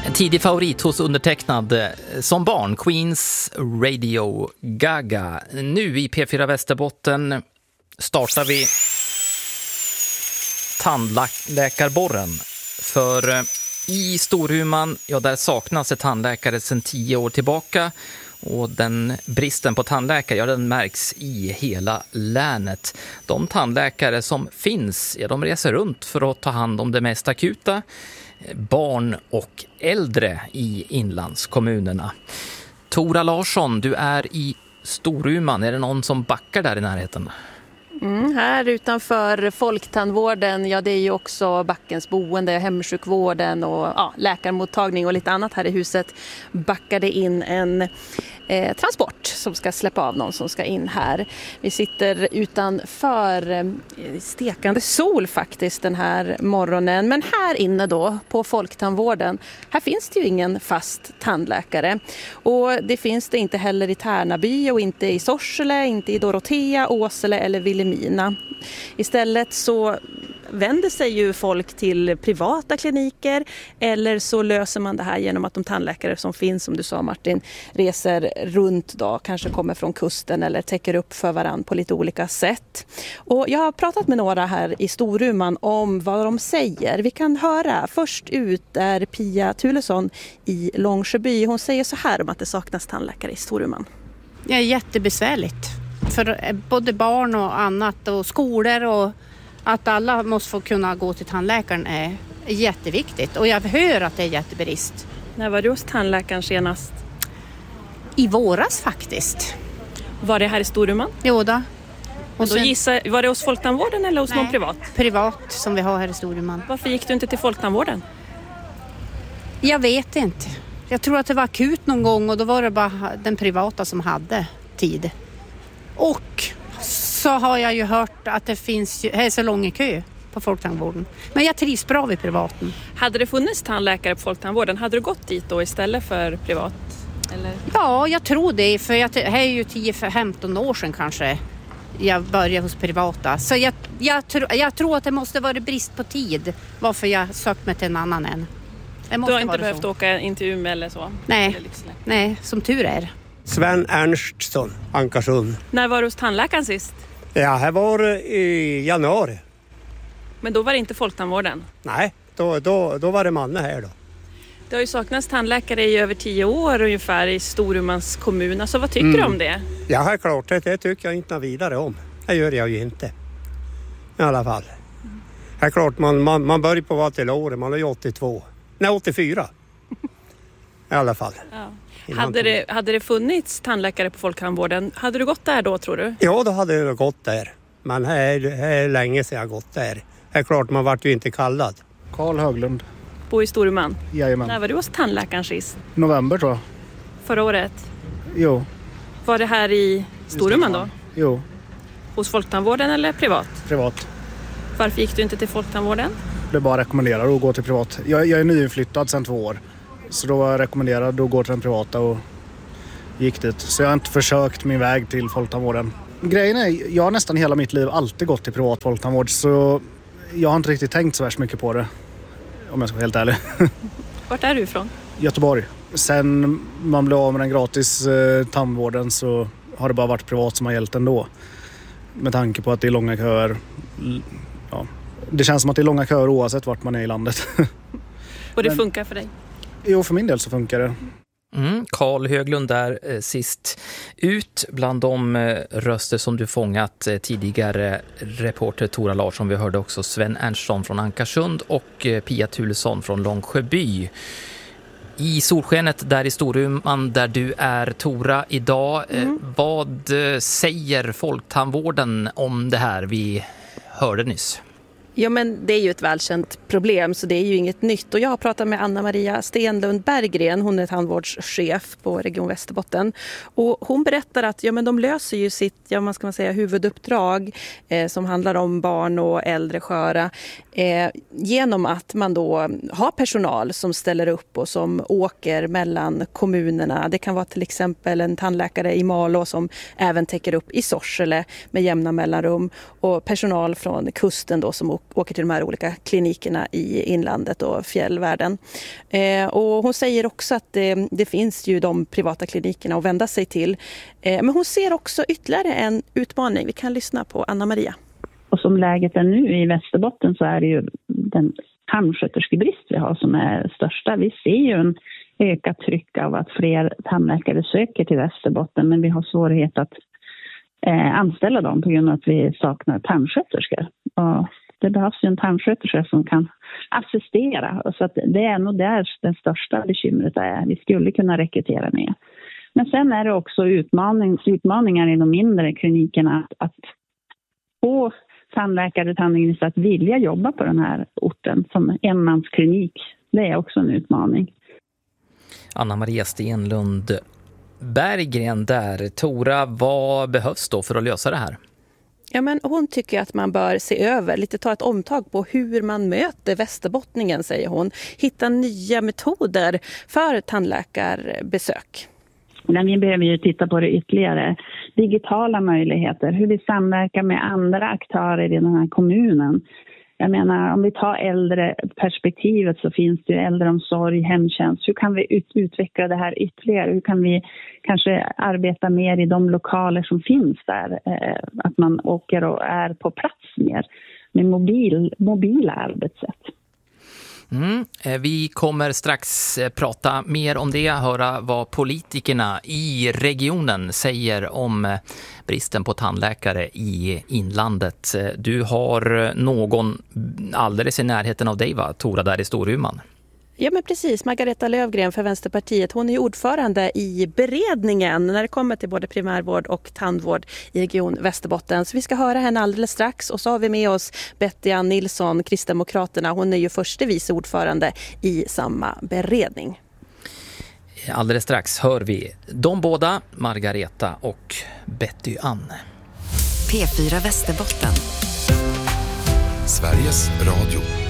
En tidig favorit hos undertecknad som barn, Queens Radio Gaga. Nu i P4 Västerbotten startar vi tandläkarborren. För i Storuman, där saknas ett tandläkare sedan 10 år tillbaka. Och den bristen på tandläkare, den märks i hela länet. De tandläkare som finns, de reser runt för att ta hand om det mest akuta. Barn och äldre i inlandskommunerna. Tora Larsson, du är i Storuman. Är det någon som backar där i närheten? Här utanför folktandvården, det är ju också Backens boende, hemsjukvården och läkarmottagning och lite annat här i huset. Backade in en transport som ska släppa av någon som ska in här. Vi sitter utanför stekande sol faktiskt den här morgonen. Men här inne då på folktandvården, här finns det ju ingen fast tandläkare. Och det finns det inte heller i Tärnaby och inte i Sorsele, inte i Dorotea, Åsele eller Vilhelmina. Istället så vänder sig ju folk till privata kliniker eller så löser man det här genom att de tandläkare som finns, som du sa Martin, reser runt då, kanske kommer från kusten eller täcker upp för varann på lite olika sätt. Och jag har pratat med några här i Storuman om vad de säger. Vi kan höra. Först ut är Pia Tulesson i Långsjöby. Hon säger så här om att det saknas tandläkare i Storuman. Det är jättebesvärligt för både barn och annat och skolor, och att alla måste få kunna gå till tandläkaren är jätteviktigt. Och jag hör att det är jättebrist. När var du hos tandläkaren senast? I våras faktiskt. Var det här i Storuman? Jo då. Och då var det hos folktandvården eller hos någon privat? Privat som vi har här i Storuman. Varför gick du inte till folktandvården? Jag vet inte. Jag tror att det var akut någon gång och då var det bara den privata som hade tid. Och så har jag ju hört att det finns så lång kö på folktandvården. Men jag trivs bra vid privaten. Hade det funnits tandläkare på folktandvården, hade du gått dit då istället för privat? Eller? Ja, jag tror det. För det är ju 10-15 år sedan kanske jag började hos privata. Så jag tror att det måste vara brist på tid varför jag sökt mig till en annan än. Du har inte behövt åka in till Umeå eller så? Nej, som tur är. Sven Ernstsson, Ankarsund. När var du hos tandläkaren sist? Ja, här var i januari. Men då var det inte folktandvården? Nej, då var det Manne här då. Det har ju saknats tandläkare i över 10 år ungefär i Storumans kommun. Alltså vad tycker du om det? Ja, klart. Det tycker jag inte vidare om. Det gör jag ju inte. I alla fall. Det är klart, man börjar på vara till året. Man är ju 82. Nej, 84. I alla fall. Ja. Hade det funnits tandläkare på folktandvården, hade du gått där då tror du? Ja, då hade jag gått där. Men här är länge sedan jag gått där. Det är klart, man vart ju inte kallad. Karl Höglund. Bor i Storuman? Jajamän. När var du hos tandläkaren sist? November tror jag. Förra året? Jo. Var det här i Storuman då? Jo. Hos folktandvården eller privat? Privat. Varför gick du inte till folktandvården? Det är bara rekommenderar att gå till privat. Jag är nyinflyttad sedan 2 år. Så då var jag rekommenderad att gå till den privata och gick dit. Så jag har inte försökt min väg till folktandvården. Grejen är, jag har nästan hela mitt liv alltid gått till privat folktandvård. Så jag har inte riktigt tänkt så värst mycket på det. Om jag ska vara helt ärlig. Vart är du ifrån? Göteborg. Sen man blev av med den gratis tandvården så har det bara varit privat som har gällt ändå. Med tanke på att det är långa köer. Ja, det känns som att det är långa köer oavsett vart man är i landet. Och det funkar för dig? Jo, för min del så funkar det. Karl Höglund där sist ut bland de röster som du fångat tidigare. Reporter Tora Larsson, vi hörde också Sven Ernstsson från Ankarsund och Pia Tulesson från Långsjöby. I solskenet där i Storuman där du är, Tora, idag. Vad säger folktandvården om det här vi hörde nyss? Ja, men det är ju ett välkänt problem så det är ju inget nytt. Och jag har pratat med Anna-Maria Stenlund Berggren, hon är tandvårdschef på Region Västerbotten. Och hon berättar att de löser ju sitt huvuduppdrag som handlar om barn och äldre sköra genom att man då har personal som ställer upp och som åker mellan kommunerna. Det kan vara till exempel en tandläkare i Malå som även täcker upp i Sorsele med jämna mellanrum och personal från kusten då som åker åker till de här olika klinikerna i inlandet och fjällvärlden. Och hon säger också att det finns ju de privata klinikerna att vända sig till. Men hon ser också ytterligare en utmaning. Vi kan lyssna på Anna-Maria. Och som läget är nu i Västerbotten så är det ju den tandsköterskebrist vi har som är största. Vi ser ju en ökat tryck av att fler tandläkare söker till Västerbotten, men vi har svårighet att anställa dem på grund av att vi saknar tandsköterskor. Och det behövs ju en tandsköterska som kan assistera. Så att det är nog där det största bekymret är. Vi skulle kunna rekrytera mer. Men sen är det också utmaningar i de mindre klinikerna att få tandläkare och tandhygienister att vilja jobba på den här orten som enmansklinik. Det är också en utmaning. Anna-Maria Stenlund Berggren där. Tora, vad behövs då för att lösa det här? Ja, men hon tycker att man bör se över, ta ett omtag på hur man möter västerbottningen, säger hon. Hitta nya metoder för tandläkarbesök. Men vi behöver ju titta på det ytterligare. Digitala möjligheter, hur vi samverkar med andra aktörer i den här kommunen. Jag menar, om vi tar äldre perspektivet så finns det ju äldreomsorg, hemtjänst. Hur kan vi utveckla det här ytterligare? Hur kan vi kanske arbeta mer i de lokaler som finns där? Att man åker och är på plats mer med mobila arbetssätt. Vi kommer strax prata mer om det, höra vad politikerna i regionen säger om bristen på tandläkare i inlandet. Du har någon alldeles i närheten av dig, va, Tora, där i Storuman? Ja, men precis. Margareta Lövgren för Vänsterpartiet. Hon är ordförande i beredningen när det kommer till både primärvård och tandvård i Region Västerbotten. Så vi ska höra henne alldeles strax. Och så har vi med oss Betty Ann Nilsson, Kristdemokraterna. Hon är ju förste vice ordförande i samma beredning. Alldeles strax hör vi de båda, Margareta och Betty Ann. P4 Västerbotten. Sveriges Radio.